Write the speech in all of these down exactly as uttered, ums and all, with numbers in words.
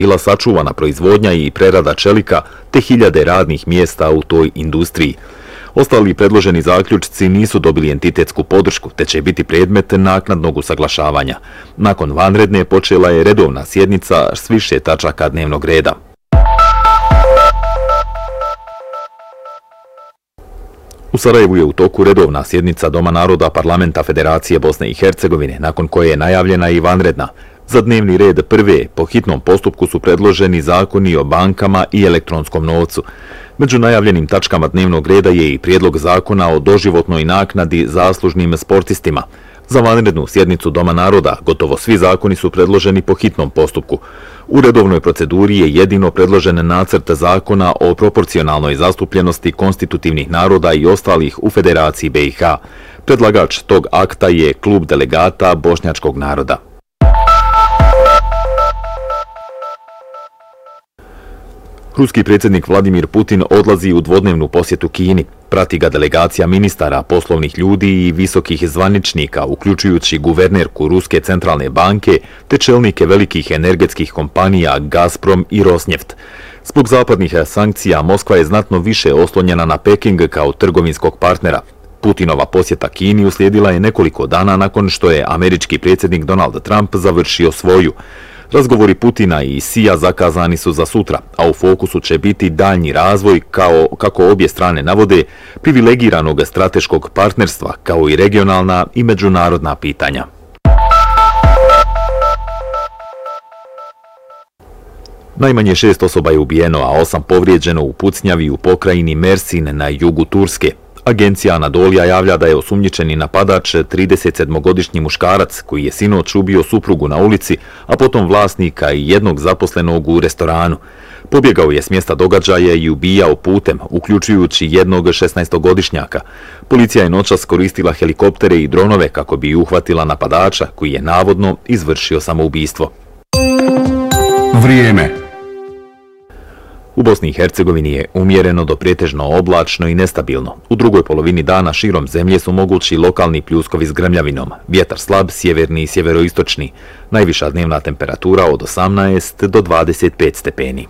bila sačuvana proizvodnja i prerada čelika te hiljade radnih mjesta u toj industriji. Ostali predloženi zaključci nisu dobili entitetsku podršku, te će biti predmet naknadnog usaglašavanja. Nakon vanredne počela je redovna sjednica s više tačaka dnevnog reda. U Sarajevu je u toku redovna sjednica Doma naroda Parlamenta Federacije Bosne i Hercegovine, nakon koje je najavljena i vanredna. Za dnevni red prve po hitnom postupku su predloženi zakoni o bankama i elektronskom novcu. Među najavljenim tačkama dnevnog reda je i prijedlog zakona o doživotnoj naknadi zaslužnim sportistima. Za vanrednu sjednicu Doma naroda gotovo svi zakoni su predloženi po hitnom postupku. U redovnoj proceduri je jedino predložen nacrt zakona o proporcionalnoj zastupljenosti konstitutivnih naroda i ostalih u Federaciji B i H. Predlagač tog akta je klub delegata bošnjačkog naroda. Ruski predsjednik Vladimir Putin odlazi u dvodnevnu posjetu Kini. Prati ga delegacija ministara, poslovnih ljudi i visokih zvaničnika, uključujući guvernerku Ruske centralne banke te čelnike velikih energetskih kompanija Gazprom i Rosneft. Zbog zapadnih sankcija, Moskva je znatno više oslonjena na Peking kao trgovinskog partnera. Putinova posjeta Kini uslijedila je nekoliko dana nakon što je američki predsjednik Donald Trump završio svoju. Razgovori Putina i Sija zakazani su za sutra, a u fokusu će biti daljnji razvoj, kao, kako obje strane navode, privilegiranog strateškog partnerstva, kao i regionalna i međunarodna pitanja. Najmanje šest osoba je ubijeno, a osam povrijeđeno u pucnjavi u pokrajini Mersin na jugu Turske. Agencija Anadolija javlja da je osumnjičeni napadač tridesetsedmogodišnji muškarac koji je sinoć ubio suprugu na ulici, a potom vlasnika i jednog zaposlenog u restoranu. Pobjegao je s mjesta događaja i ubijao putem, uključujući jednog šesnaestogodišnjaka. Policija je noćas koristila helikoptere i dronove kako bi uhvatila napadača koji je navodno izvršio samoubistvo. Vrijeme. U Bosni i Hercegovini je umjereno do pretežno oblačno i nestabilno. U drugoj polovini dana širom zemlje su mogući lokalni pljuskovi s grmljavinom. Vjetar slab, sjeverni i sjeveroistočni. Najviša dnevna temperatura od osamnaest do dvadeset pet stepeni.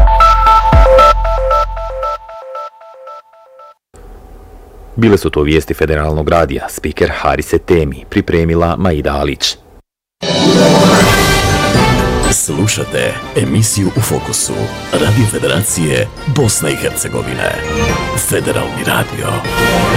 Bile su to vijesti Federalnog radija. Spiker Harise Temi, pripremila Maida Alić. Slušate emisiju U fokusu Radio Federacije Bosne i Hercegovine. Federalni radio.